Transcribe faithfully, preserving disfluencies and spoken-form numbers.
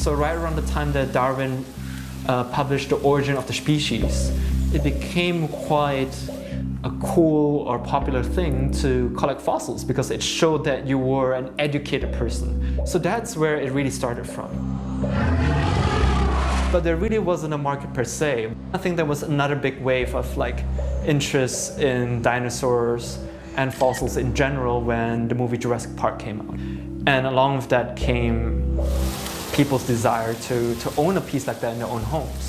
So right around the time that Darwin uh, published The Origin of the Species, it became quite a cool or popular thing to collect fossils because it showed that you were an educated person. So that's where it really started from. But there really wasn't a market per se. I think there was another big wave of like interest in dinosaurs and fossils in general when the movie Jurassic Park came out. And along with that came people's desire to, to own a piece like that in their own homes.